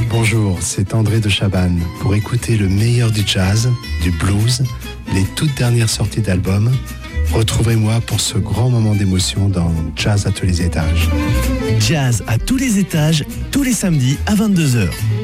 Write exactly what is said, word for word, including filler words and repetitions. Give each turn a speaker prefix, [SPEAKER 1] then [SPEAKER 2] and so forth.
[SPEAKER 1] Bonjour, c'est André de Chabannes. Pour écouter le meilleur du jazz, du blues, les toutes dernières sorties d'albums, retrouvez-moi pour ce grand moment d'émotion dans Jazz à tous les étages.
[SPEAKER 2] Jazz à tous les étages, tous les samedis à vingt-deux heures.